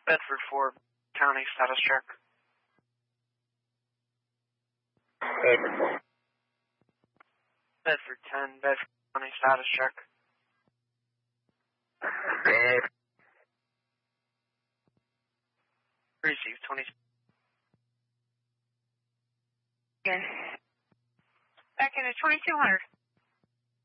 Bedford 4, county status check. Bedford 4. Bedford 10, Bedford county status check. Receive 20. Again. Back into 2200.